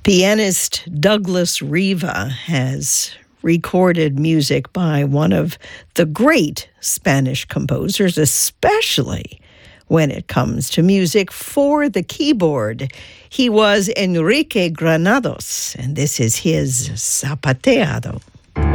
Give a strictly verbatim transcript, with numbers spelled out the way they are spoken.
Pianist Douglas Riva has recorded music by one of the great Spanish composers, especially when it comes to music for the keyboard. He was Enrique Granados, and this is his Zapateado.